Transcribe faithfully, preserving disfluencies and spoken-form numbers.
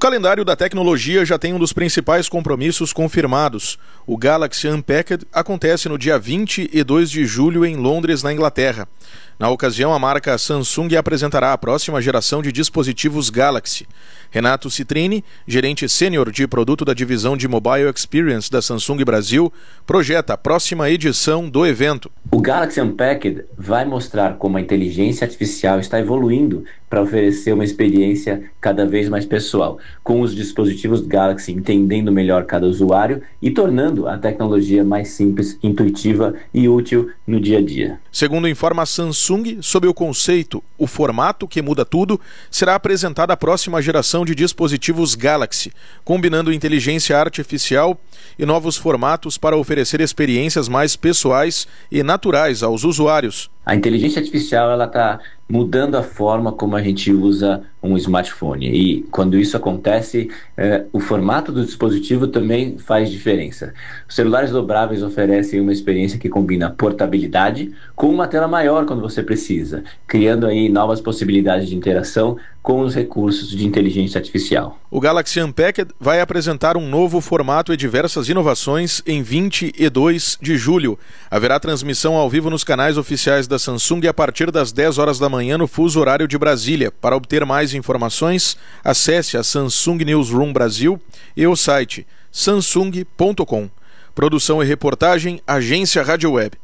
calendário da tecnologia já tem um dos principais compromissos confirmados. O Galaxy Unpacked acontece no dia vinte e dois de julho em Londres, na Inglaterra. Na ocasião, a marca Samsung apresentará a próxima geração de dispositivos Galaxy. Renato Citrini, gerente sênior de produto da divisão de Mobile Experience da Samsung Brasil, projeta a próxima edição do evento. O Galaxy Unpacked vai mostrar como a inteligência artificial está evoluindo para oferecer uma experiência cada vez mais pessoal, com os dispositivos Galaxy entendendo melhor cada usuário e tornando a tecnologia mais simples, intuitiva e útil no dia a dia. Segundo informa a Samsung, sob o conceito "o formato que muda tudo", será apresentada a próxima geração de dispositivos Galaxy, combinando inteligência artificial e novos formatos para oferecer experiências mais pessoais e naturais aos usuários. A inteligência artificial ela está mudando a forma como a gente usa um smartphone, e quando isso acontece, eh, o formato do dispositivo também faz diferença. Os celulares dobráveis oferecem uma experiência que combina portabilidade com uma tela maior quando você precisa, criando aí novas possibilidades de interação com os recursos de inteligência artificial. O Galaxy Unpacked vai apresentar um novo formato e diversas inovações em vinte e dois de julho. Haverá transmissão ao vivo nos canais oficiais da Samsung a partir das dez horas da manhã no fuso horário de Brasília. Para obter mais informações, acesse a Samsung Newsroom Brasil e o site samsung ponto com. Produção e reportagem, Agência Rádio Web.